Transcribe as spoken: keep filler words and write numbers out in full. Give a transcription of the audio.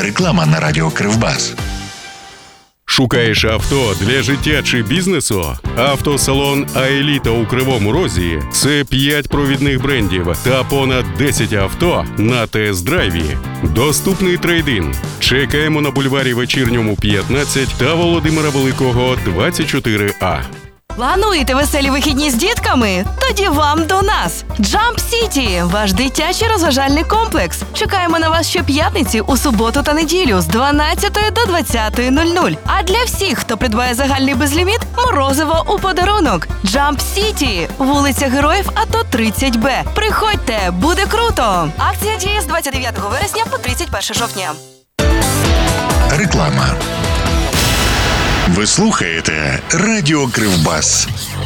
Реклама на радіо Кривбас. Шукаєш авто для життя чи бізнесу? Автосалон «Аеліта» у Кривому Розі – це п'ять провідних брендів та понад десять авто на тест-драйві. Доступний трейд-ін. Чекаємо на бульварі Вечірньому, п'ятнадцять та Володимира Великого, двадцять чотири А. Плануєте веселі вихідні з дітками? Тоді вам до нас! Jump City – ваш дитячий розважальний комплекс. Чекаємо на вас щоп'ятниці у суботу та неділю з дванадцятої до двадцятої нуль нуль. А для всіх, хто придбає загальний безліміт, морозиво у подарунок. Jump City – вулиця Героїв АТО тридцять Б. Приходьте, буде круто! Акція діє з двадцять дев'ятого вересня по тридцять перше жовтня. Реклама. Ви слухаєте Радіо Кривбас.